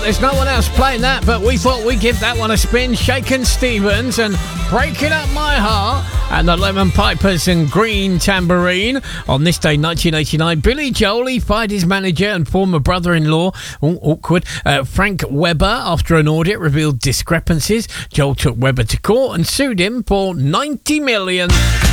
there's no one else playing that, but we thought we'd give that one a spin. Shakin' Stevens and Breaking Up My Heart, and the Lemon Pipers and Green Tambourine. On this day, 1989, Billy Joel, he fired his manager and former brother-in-law, awkward, Frank Webber, after an audit revealed discrepancies. Joel took Webber to court and sued him for $90 million.